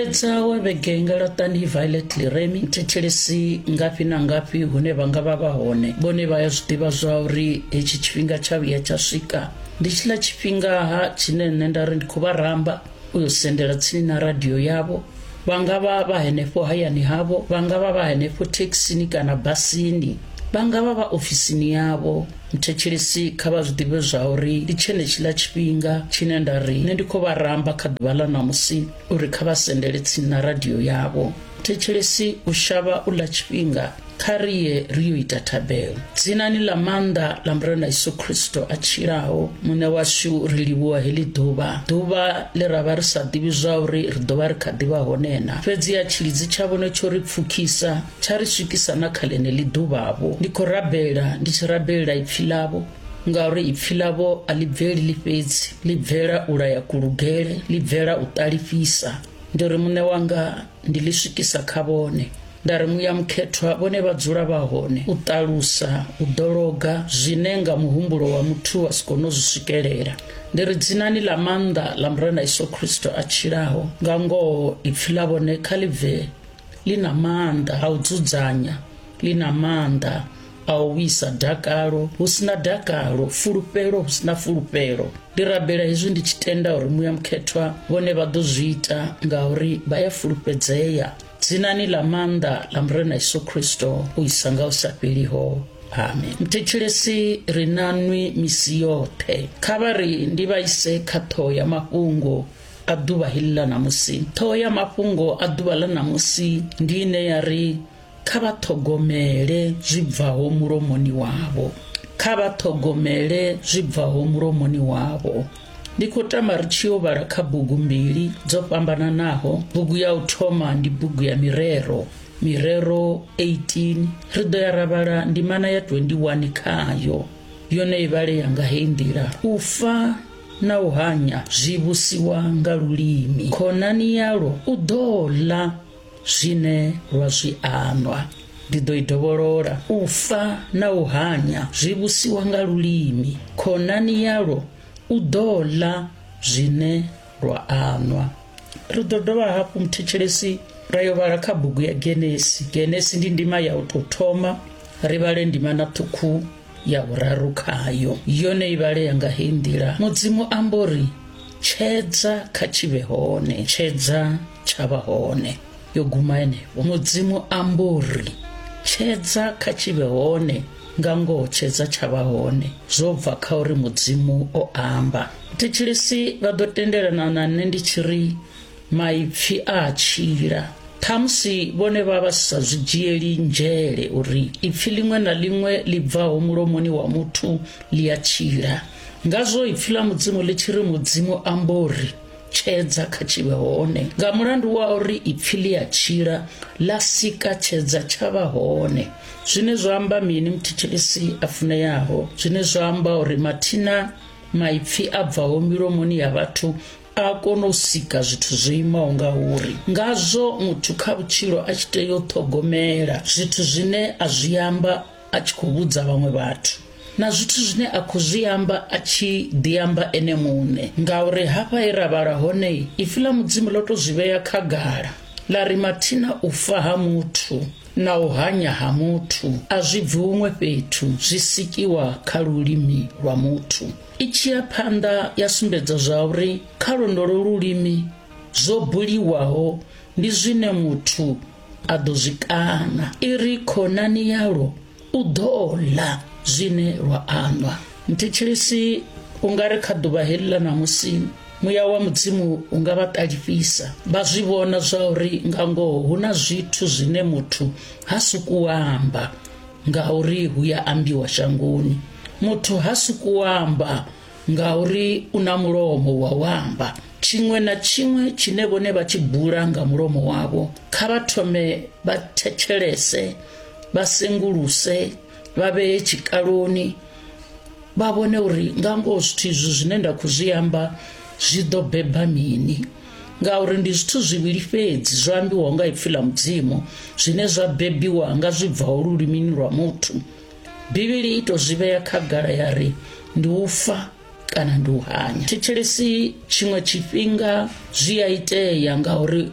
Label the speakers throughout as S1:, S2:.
S1: fhedza wa vhege latani Violet Liremi thetshelesi ngapi na ngapi hune vhanga vha hone vhone vha ya zwiḓivha zwa uri hetshi tshifhinga tsha vhuya tsha swika. Ndi tshila tshifhinga tshine nṋe nda ri ndi khou vha ramba uyo sendela tsini na radio yavho, vhanga vha henefho hayani havho, vhanga vha henefho thekisini kana basini, vhanga vha ofisini yavho. Mthetshelesi kha vha zwiḓivhe zwa uri ndi tshene tshila tshifhinga tshine nda ri nṋe ndi khou vha ramba kha ḓuvha ḽa ṋamusi uri kha vha sendele tsini na radio yavho. Mthetshelesi u shavha u ḽa tshifhinga kha riye ri yo ita thabelo. Dzinani ḽa maanḓa ḽa murena Yesu Kristo a tshilaho, muṋe washu ri livhuwa heḽi ḓuvha, ḓuvha ḽe ra vha ri sa ḓivhi zwa uri ri ḓo vha ri kha ḓivha hone na. Fhedziha tshilidzi tsha vhone tsho ri pfukisa, tsha ri swikisa na kha ḽeneḽi ḓuvhavho. Ndi khou rabela, ndi tshi rabelela ipfhi ḽavho ngauri ipfhi ḽavho a ḽi bveli ḽi fhedzi, ḽi bvela u laya kulugele, ḽi bvela u ṱalifhisa. Ndi ri muṋe wanga ndi ḽi swikisa kha vhone. Nda ri muya mukhethwa vhone vha dzula vha hone u ṱalusa, u ḓologa zwine nga muhumbulo wa muthu wa si kone u zwi swikelela. Ndi ri dzinani ḽa maanḓa ḽa murena Yesu Kristo a tshilaho, nga ngoho ipfhi ḽa vhone kha ḽi bve ḽi na maanḓa a u dzudzanya, ḽi na maanḓa a u wisa dakalo hu sina dakalo, fulufhelo hu sina fulufhelo. Ndi rabela hezwi ndi tshi tenda uri muya mukhethwa vhone vha ḓo zwi ita ngauri vha ya fulufhedzea. Dzinani ḽa maanḓa ḽa murena Yesu Kristo u isa nga u sa fheliho. Amen. Mthetshelesi ri na nwi misi yoṱhe, kha vha ri ndi vhaise kha ṱhoho ya mafhungo a ḓuvha heḽi ḽa ṋamusi. Ṱhoho ya mafhungo a ḓuvha ḽa ṋamusi ndi ine ya ri kha vha ṱhogomele zwi bvaho mulomoni wavho, kha vha ṱhogomele zwi bvaho mulomoni wavho. Ndi khou tama ri tshi yo vhala kha bugu mbili dzo fhambananaho. Bugu ya u thoma ndi bugu ya Mirero 18, ri ḓo ya ra vhala ndimana ya 21 khayo, yone i vhale yanga heyi nḓila: u fa na u hanya zwi vhusiwa nga lulimi, khonani yalo u ḓo ḽa zwine lwa zwi anwa. Ndi ḓo i dovholola: u fa na u hanya zwi vhusiwa nga lulimi, khonani yalo u ḓo ḽa zwine lwa anwa. Ri ḓo dovha hafhu mthetshelesi ra yo vhala kha bugu ya Genesi. Genesi ndi ndima ya u tou thoma, ri vhale ndima na ṱhukhu ya vhuraru khayo, yone i vhale yanga heyi nḓila: mudzimu amba uri tshedza kha tshivhe hone, tshedza tshavha hone. Yo guma henefho. Mudzimu amba uri tshedza kha tshivhe hone, nga ngoho tshedza tshavha hone. Zwo bva kha uri mudzimu o amba. Thetshelesi vha ḓo tendelana na nṋe ndi tshi ri maipfhi a tshila. Ṱhamusi vhone vha sa zwi dzhieli nzhele uri ipfhi liṅwe na liṅwe ḽi bvaho mulomoni wa muthu ḽi a tshila. Ngazwo ipfhi ḽa mudzimu ḽi tshi ri mudzimu amba uri tshedza kha tshivhe hone, nga mulandu wa uri ipfhi ḽi a tshila, ḽa sika tshedza tshavha hone. Zwine zwa amba mini mthetshelesi a funeyaho? Zwine zwa amba uri mathina maipfhi a bvaho milomoni ya vhathu a kona u sika zwithu zwo imaho nga uri. Ngazwo muthu kha vhutshilo a tshi tea u ṱhogomela zwithu zwine a zwi amba a tshi khou vhudza vhaṅwe vhathu, na zwithu zwine a khou zwi amba a tshi ḓi amba ene muṋe. Ngauri hafha he ra vhala hone ipfhi ḽa mudzimu ḽo to zwi vhea khagala, ḽa ri mathina u fa ha muthu na u hanya ha muthu a zwi bvi huṅwe fhethu, zwi sikiwa kha lulimi lwa muthu. I tshi ya phanḓa ya sumbedza zwa uri kha lwondolo lulimi zwo buliwaho ndi zwine muthu a ḓo zwi kana. I ri khonani yalo u ḓo ḽa zwine lwa anwa. Mthetshelesi u nga ri kha ḓuvha heḽi ḽa ṋamusi muya wa mudzimu u nga vha ṱalifhisa, vha zwi vhona zwa uri nga ngoho hu na zwithu zwine muthu ha suku amba ngauri hu ya ambiwa shangoni. Muthu ha suku amba ngauri u na mulomo wa wamba. Tshiṅwe na tshiṅwe tshine vhone vha tshi bula nga mulomo wavho, kha vha thome vha thetshelese, vha senguluse, vha vheye tshikaloni, vha vhone uri nga ngoho zwithu izwi zwine nda khou zwi amba zwi ḓo beba mini. Ngauri ndi zwithu zwivhili fhedzi zwo ambiwaho nga ipfhi ḽa mudzimu zwine zwa bebiwa nga zwi bvaho lulimini lwa muthu. Bivhili i to zwi vhea khagala ya ri ndi u fa kana ndi u hanya. Thetshelesi tshiṅwe tshifhinga zwi a itea ngauri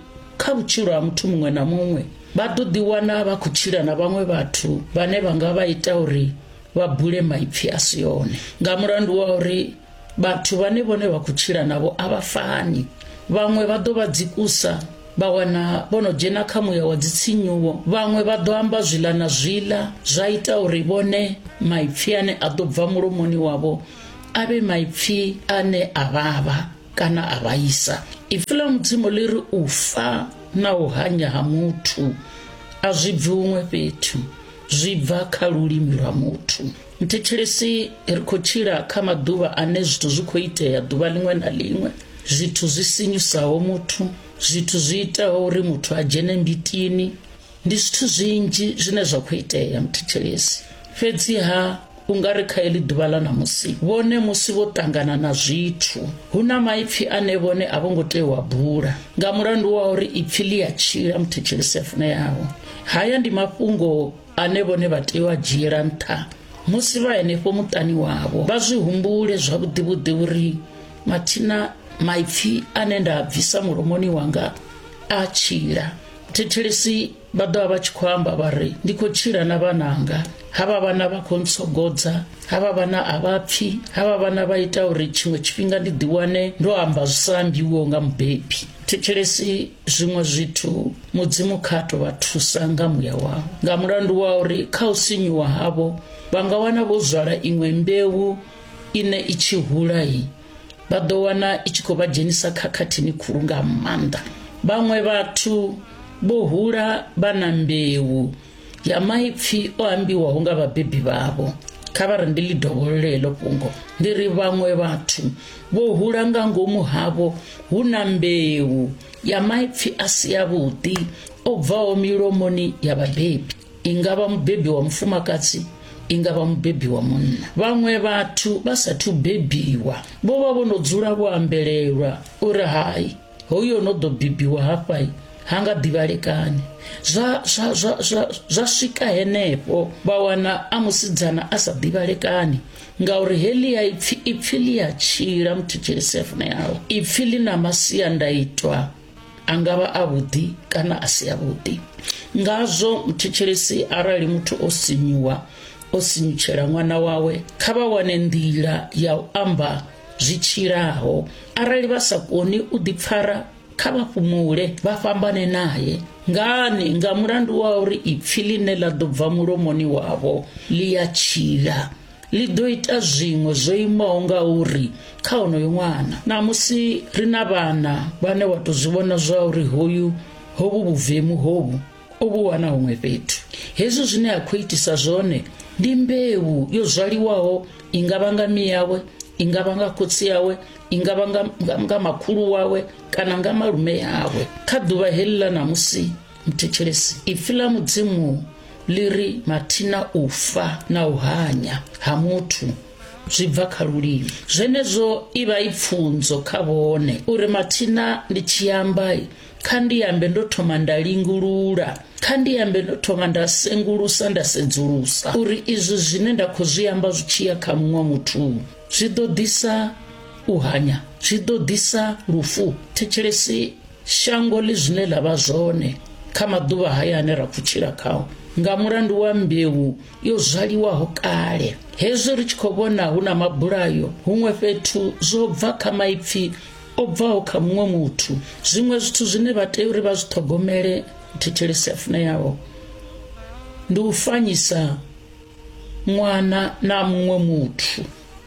S1: kha vhutshilo ha muthu muṅwe na muṅwe vha ḓo ḓi wana vha khou tshila na vhaṅwe vhathu vhane vha nga vha ita uri vha bule maipfi a si yone nga mulandu wa uri vhathu vhane vhone vha khou tshila navho a vha fani. Vhaṅwe vha ḓo vha dzikusa vha wana vho no dzhena kha muya wa dzitsinyuwo, vhaṅwe vha ḓo amba zwiḽa na zwiḽa zwa ita uri vhone maipfi ane a ḓo bva mulomoni wavho a vhe maipfi ane a vhavha kana a vhaisa. Ipfi ḽa Mudzimu ḽi ri u fa na u hanya ha muthu a zwi bvi huṅwe fhethu, zwi bva kha lulimi lwa muthu. Mthetshelesi, ri khou tshila kha maḓuvha ane zwithu zwi khou itea ḓuvha liṅwe na liṅwe, zwithu zwi sinyusaho muthu, zwithu zwi itaho uri muthu a dzhene mbitini. Ndi zwithu zwinzhi zwine zwa khou itea mthetshelesi. Fhedziha ungari kha eḽi ḓuvha ḽa ṋamusi vhone musi vho ṱangana na zwithu, hu na maipfi ane vhone a vho ngo tea u a bula nga mulandu wa uri ipfi ḽi a tshila mthetshelesi a funeaho. Haya ndi mafhungo ane vhone vha tea u a dzhiela nṱha musi vha henefho muṱani wavho, vha zwi humbule zwavhuḓi vhuḓi uri mathina maipfi ane nda bvisa mulomoni wanga a tshila. Mthetshelesi vha ḓovha vha tshi khou amba vha ri ndi khou tshila na vhananga, havha vhana vha khou ntsogodza, havha vhana a vha pfi, havha vhana vha ita uri tshiṅwe tshifhinga ndi ḓiwane ndo amba zwi sa ambiwiho nga mubebi. Mthetshelesi, zwiṅwe zwithu Mudzimu kha tou vha thusa nga muya wawo nga mulandu wa uri kha u sinyuwa havho vha nga wana vho zwala iṅwe mbeu ine i tshi hula vha ḓo wana i tshi khou vha dzhenisa khakhathini khulu nga maanḓa. Vhaṅwe vhathu vho hula vha na mbeu ya maipfi o ambiwaho nga vhabebi vhavho. Kha vha ri ndi ḽi dovholole heḽo fhungo, ndi ri vhaṅwe vhathu vho hula nga ngomu havho hu na mbeu ya maipfi a si avhuḓi o bvaho milomoni ya vhabebi, i nga vha mubebi wa mufumakadzi, i nga vha mubebi wa munna. Vhaṅwe vhathu vha sathu bebiwa vho vha vho no dzula vho ambelelwa uri hai hoyo no ḓo bebiwa hafha ha nga ḓivhalekani. Zwa swika henefho vha wana a musidzana a sa ḓivhalekani ngauri heḽi ya ipfi ḽi a tshila mthetshelesi a funeaho. Ipfi ḽi na masiandaitwa a nga vha avhuḓi kana a si avhuḓi. Ngazwo mthetshelesi, arali muthu o sinyutshela ṅwana wawe, kha vha wane nḓila ya u amba zwi tshilaho. Arali vha sa koni u ḓipfara, kha vha fhumule vha fhambane naye. Ngani? Nga mulandu wa uri ipfi ḽine ḽa ḓo bva mulomoni wavho ḽi a tshila, ḽi ḓo ita zwiṅwe zwo imaho nga uri kha honoyo ṅwana. Namusi ri na vhana vhane wa tou zwi vhona zwa uri hovhu vhuvemu hovhu o vhu wana huṅwe fhethu. Hezwi zwine a khou itisa zwone ndi mbeu yo zwaliwaho, i nga vha nga miyawe, i nga vha nga khotsi yawe, i nga vha nga makhulu wawe kana nga malume yawe. Kha ḓuvha heḽi ḽa ṋamusi mthetshelesi, ipfi ḽa Mudzimu ḽi ri mathina u fa na u hanya ha muthu zwi bva kha lulimi. Zwenezwo i vha i pfunzo kha vhone uri mathina ndi tshi amba, kha ndi ambe ndo thoma nda lingulula, kha ndi ambe ndo thoma nda sengulusa nda sedzulusa uri izwi zwine nda khou zwi amba zwi tshi ya kha muṅwe muthu zwi ḓo ḓisa u hanya, zwi ḓo ḓisa lufu. Thetshelesi, shango ḽi zwine ḽa vha zwone kha maḓuvha haya ane ra khou tshila khao nga mulandu wa mbeu yo zwaliwaho kale. Hezwi ri tshi khou vhona hu na mabulayo huṅwe fhethu zwo bva kha maipfi o bvaho kha muṅwe muthu. Zwiṅwe zwithu zwine vha tea uri vha zwi ṱhogomele mthetshelesi a funeaho ndi u fanyisa ṅwana na muṅwe muthu.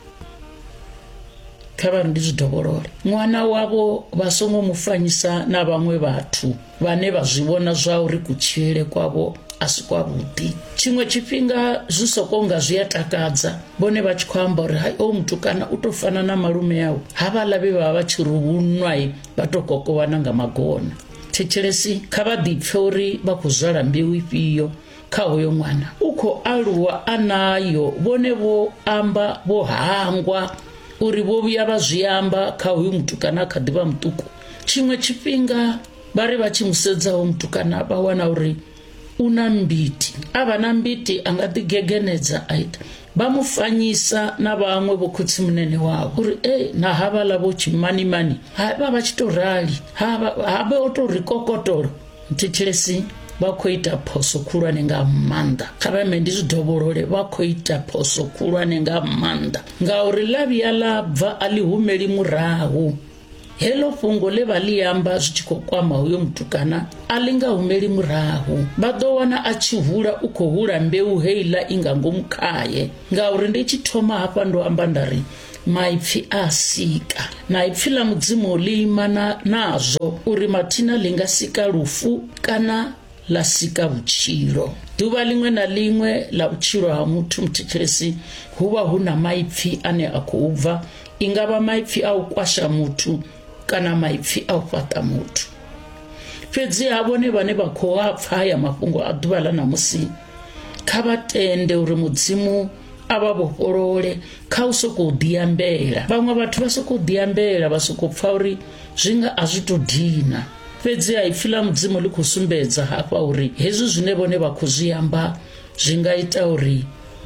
S1: Kha vha ri ndi zwi dovholole, ṅwana wavho vha songo mu fanyisa na vhaṅwe vhathu vhane vha zwi vhona zwa uri kutshilele kwavho a si kwavhuḓi. Tshiṅwe tshifhinga zwi soko nga zwi a takadza, vhone vha tshi khou amba uri hai o mutukana u tou fana na malume yawe, havhaḽa vhe vha vha tshi ri hunwa vha tou kokovhana nga magona. Thetshelesi, kha vha ḓipfe uri vha khou zwala mbeu ifhio kha hoyo ṅwana. U khou aluwa a nayo, vhone vho amba vho hangwa uri vho vhuya vha zwi amba kha hoyu mutukana kha ḓivha muṱuku. Tshiṅwe tshifhinga vha ri vha tshi musedzaho mutukana vha wana uri una mbiti ava na mbiti anga tigegenedza aita vamufanyisa na vamwe vokhutsi munene wavo uri na hava lavo chimanimani hava vachitorali hava otorikokotoro mthetshelesi vakhoita phoso khulwane nga manda khavame ndizvidhovolole vakhoita phoso khulwane nga manda ngauri lavia labva alihumeli murahu helo fungo leva liyamba zwi tshi khou kwama uyo mutukana alinga humeli murahu vha ḓo wana a tshi hula u khou hula mbeu heila inga ngomu khaye ngauri ndi tshi thoma hafha ndo amba ndari maipfi a sika na ipfi la mudzimu li imana nazwo uri mathina linga sika lufu kana la sika vhutshilo ḓuvha liṅwe na liṅwe la vhutshilo ha muthu mthetshelesi huvha huna maipfi ane a khou bva ingavha maipfi a u kwasha muthu kana maipfi a u fhaṱa muthu fhedzi ha vhone vhane vha khou a pfa haya mafhungo a ḓuvha ḽa ṋamusi kha vha tende uri mudzimu a vha vhofholole kha u sokou ḓiambela vhaṅwe vhathu vha sokou ḓiambela vha sokou pfa uri zwinga a zwi to dina fhedzi ha ipfi ḽa mudzimu ḽi khou sumbedza hafha uri hezwi zwine vhone vha khou zwi amba zwi nga ita uri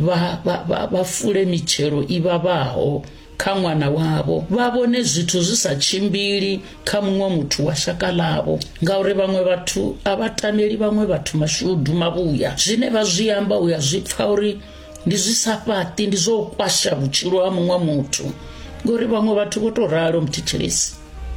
S1: vha fule mitshelo i vhavhaho kha ṅwana wavho vha vhone zwithu zwi sa tshimbili kha muṅwe muthu wa shaka ḽavho ngauri vhaṅwe vhathu a vha tameli vhaṅwe vhathu mashudu mavhuya zwine vha zwi amba uya zwi pfa uri ndi zwi sa fhaṱi ndi zwo kwasha vhutshilo ha muṅwe muthu ngauri vhaṅwe vhathu vho to ralo mthetshelesi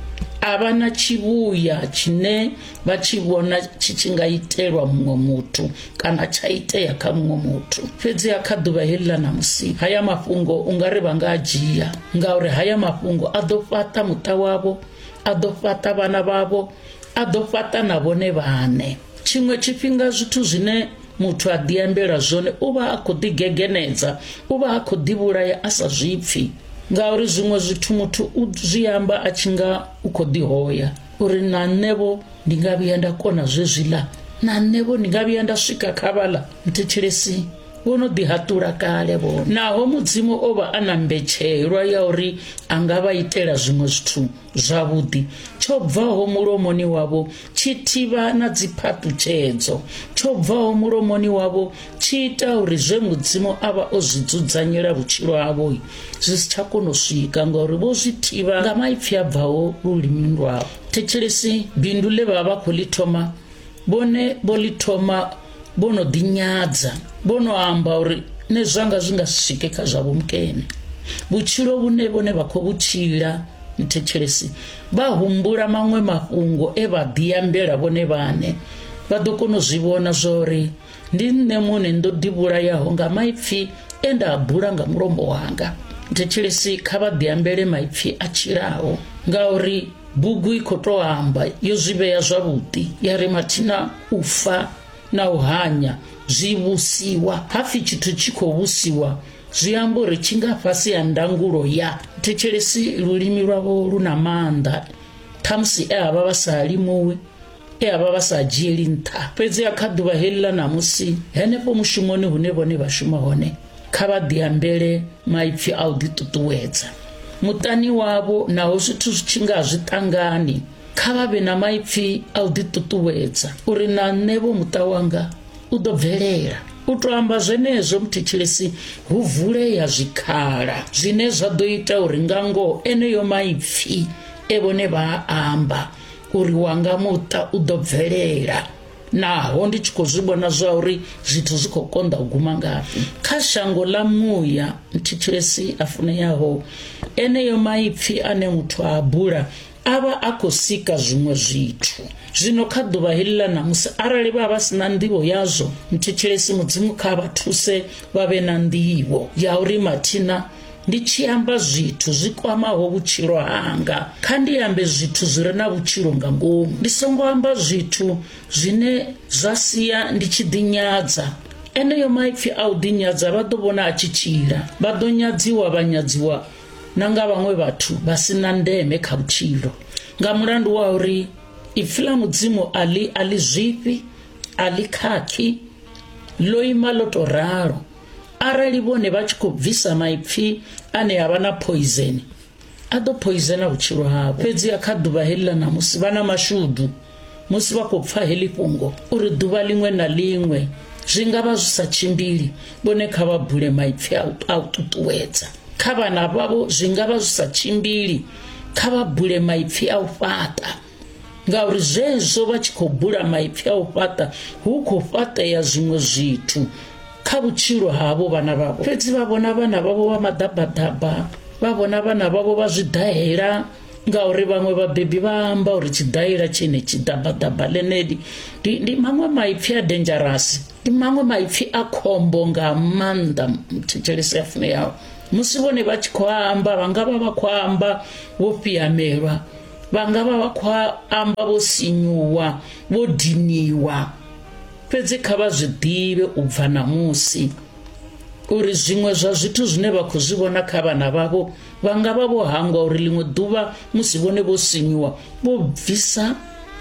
S1: a vha na tshivhuya tshine vha tshi vhona tshi nga itelwa muṅwe muthu kana tsha itea kha muṅwe muthu fhedziha kha ḓuvha heḽi ḽa ṋamusi haya mafhungo u nga ri vha nga a dzhia ngauri haya mafhungo a ḓo fhaṱa muṱa wavho a ḓo fhaṱa vhana vhavho a ḓo fhaṱa na vhone vhaṋe tshiṅwe tshifhinga zwithu zwine muthu a ḓiambela zwone u vha a khou ḓigegenedza u vha a khou ḓivhulaya a sa zwipfi ngauri zwiṅwe zwithu muthu u zwi amba a tshi nga u khou ḓihoya uri na nṋevho ndi nga vhuya nda kona zwezwiḽa na nṋevho ndi nga vhuya nda swika kha vhaḽa mthetshelesi vho no ḓihaṱula kale vhone naho mudzimu o vha a na mbetshelwa ya uri a nga vha itela zwiṅwe zwithu zwavhuḓi tsho bvaho mulomoni wavho tshi thivha na dziphaṱutshedzo tsho bvaho mulomoni wavho tshi ita uri zwe mudzimu a vha o zwi dzudzanyela vhutshilo havho zwi si tsha kona u swika ngauri vho zwi thivha nga maipfi a bvaho lulimini lwavho thetshelesi bindu le vha vha khou ḽi thoma vhone vho ḽi thoma vho no ḓinyadza vho no amba uri ne zwanga zwi nga swike kha zwavho mukene vhutshilo vhune vhone vha khou vhutshila mthetshelesi vha humbula maṅwe mafhungo vha ḓiambela vhone vhaṋe vha ḓo kona u zwi vhona zwori ndi nṋe muṋe ndo ḓivhulayaho nga maipfi nda a bula nga mulomo wanga mthetshelesi kha vha ḓiambele maipfi a tshilaho ngauri bugu i khou tou amba yo zwi vhea zwavhuḓi ya ri mathina u fa na u hanya zwi vhusiwa hapfi tshithu tshi khou vhusiwa zwi amba uri tshi nga fhasi ya ndangulo ya thetshelesi lulimi lwavho lu na maanḓa ṱhamusi havha vha sa limuwi havha vha sa dzhieli nṱha fhedziha kha ḓuvha heḽi ḽa ṋamusi henefho mushumoni hune vhone vha shuma hone kha vha ḓiambele maipfi a u ḓiṱuṱuwedza muṱani wavho naho zwithu zwi tshi nga zwi ṱangani kha vha vhe na maipfi a u ḓiṱuṱuwedza uri na nṋe vho muṱa wanga u ḓo bvelela u to amba zwenezwo mthetshelesi hu vuleya zwikhala zwine zwa ḓo ita uri nga ngoho eneyo maipfi vhone vha amba uri wanga muṱa u ḓo bvelela naho ndi tshi khou zwi vhona zwa uri zwithu zwi khou konḓa u guma ngafhi kha shango ḽa muya mthetshelesi a funeyaho eneyo maipfi ane muthu a bula ava a khou sika zwiṅwe zwithu zwino kha ḓuvha heḽi ḽa ṋamusi arali vha vha si na nḓivho yazwo mthetshelesi mudzimu kha vha thuse vha vhe na nḓivho ya uri mathina ndi tshi amba zwithu zwi kwamaho vhutshilo hanga kha ndi ambe zwithu zwi re na vhutshilo nga ngomu ndi songo amba zwithu zwine zwa sia ndi tshi ḓinyadza eneyo maipfi a u ḓinyadza vha ḓo vhona a tshi tshila vha ḓo nyadziwa vha nyadziwa na nga vhaṅwe vhathu vha si na ndeme kha vhutshilo nga mulandu wa uri ipfi ḽa mudzimu ali zwifhi ali khakhi ḽo ima ḽo to ralo arali vhone vha tshi khou bvisa maipfi ane avha na poison a ḓo poisona vhutshilo havho fhedziha kha ḓuvha heḽi ḽa ṋamusi vha na mashudu musi vha khou pfa heḽi fhungo uri ḓuvha liṅwe na liṅwe zwi nga vha zwi sa tshimbili, vhone kha vha bule maipfi a u ṱuṱuwedza. Kha vhana vhavho zwi nga vha zwi sa tshimbili, kha vha bule maipfi a u fhaṱa, ngauri zwezwo vha tshi khou bula maipfi a u fhaṱa hu khou fhaṱea zwiṅwe zwithu kha vhutshilo havho vhana vhavho. Fhedzi vha vhona vhana vhavho vha maḓabaḓaba, vha vhona vhana vhavho vha zwidahela, ngauri vhaṅwe vhabebi vha amba uri tshidaila tshenetshi ḓabaḓaba ḽeneḽi ndi maṅwe maipfi a dangerous, ndi maṅwe maipfi a khombo nga maanḓa muthetshelesi a funeaho. Musi vhone vha tshi khou amba, vha nga vha vha khou amba vho fhiamelwa, vha nga vha vha khou amba vho sinyuwa, vho diniwa. Fhedzi kha vha zwi ḓivhe u bva ṋamusi uri zwiṅwe zwa zwithu zwine vha khou zwi vhona kha vhana vhavho vha nga vha vho hangwa uri liṅwe ḓuvha musi vhone vho sinyuwa vho bvisa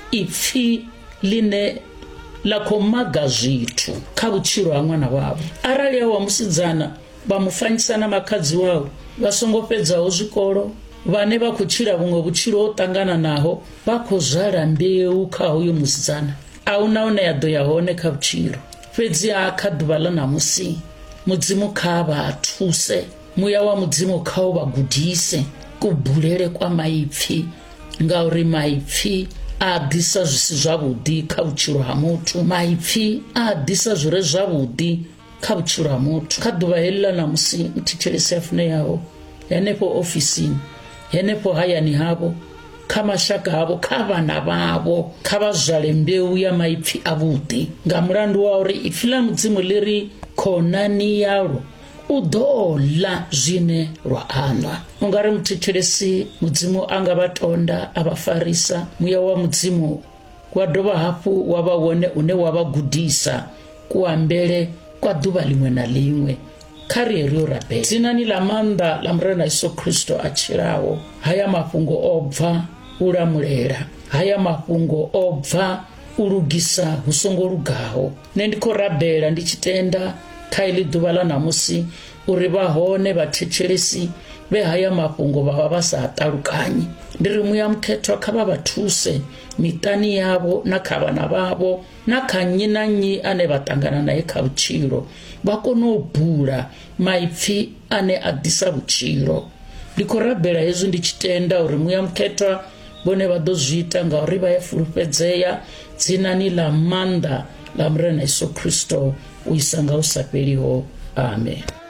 S1: ipfi ḽine ḽa khou maga zwithu kha vhutshilo ha ṅwana wavho. Arali wa musidzana vha mu fanyisa na makhadzi wawe, vha songo fhedzaho zwikolo, vhane vha khou tshila vhuṅwe vhutshilo ho ṱangana naho, vha khou zwala mbeu kha hoyo musidzana. A hu na hune ya ḓo ya hone kha vhutshilo. Fhedziha kha ḓuvha ḽa ṋamusi mudzimu kha vha thuse, muya wa mudzimu kha u vha gudise kubulele kwa maipfi, ngauri maipfi a ḓisa zwi si zwavhuḓi kha vhutshilo ha muthu. Maipfi a ḓisa zwi re zwavhuḓi kha vhutshilo ha muthu. Kha ḓuvha heḽi ḽa ṋamusi muthetshelesi a funeaho, henefho ofisini, henefho hayani havho, kha mashaka havho, kha vhana vhavho, kha vha zwale mbeu ya maipfi avhuḓi, nga mulandu wa uri ipfi ḽa mudzimu ḽi ri khonani yalo u ḓo ḽa zwine lwa aṅwa. U nga ri muthetshelesi mudzimu a nga vha tonda, a vha farisa. Muya wa mudzimu wa dovha hafhu wa vha wone une wa vha gudisa kuambele kwa ḓuvha liṅwe na liṅwe. Kha ri ri yo rabela dzinani ḽa maanḓa ḽa murena Yesu Kristo a tshilaho. Haya mafhungo o bva u lamulela, haya mafhungo o bva u lugisa hu songo lugaho. Nṋe ndi khou rabela ndi tshi tenda kha iḽi ḓuvha ḽa ṋamusi uri vha hone vhathetshelesi vhe haya mafhungo vha vha vha sa ṱalukanyi. Ndi ri muya mukhethwa kha vha vha thuse miṱani yavho na kha vhana vhavho na kha nnyi na nnyi ane vha ṱangana naye kha vhutshilo, vha kone u bula maipfi ane a ḓisa vhutshilo. Ndi khou rabela hezwi ndi tshi tenda uri muya mukhethwa vhone vha ḓo zwi ita, ngauri vha ya fulufhedzea dzinani ḽa maanḓa ḽa murena Yesu Kristo u isa nga u sa fheliho. Amen.